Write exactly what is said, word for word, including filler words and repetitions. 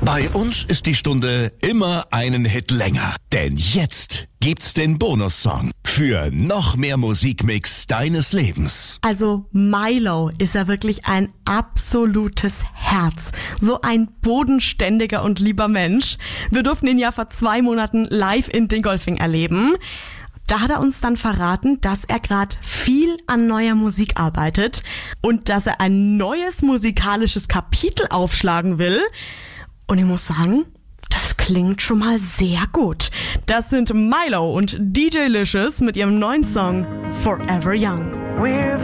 Bei uns ist die Stunde immer einen Hit länger. Denn jetzt gibt's den Bonussong für noch mehr Musikmix deines Lebens. Also Milo ist ja wirklich ein absolutes Herz. So ein bodenständiger und lieber Mensch. Wir durften ihn ja vor zwei Monaten live in Dingolfing erleben. Da hat er uns dann verraten, dass er gerade viel an neuer Musik arbeitet und dass er ein neues musikalisches Kapitel aufschlagen will. Und ich muss sagen, das klingt schon mal sehr gut. Das sind Milo und D J Licious mit ihrem neuen Song Forever Young. We're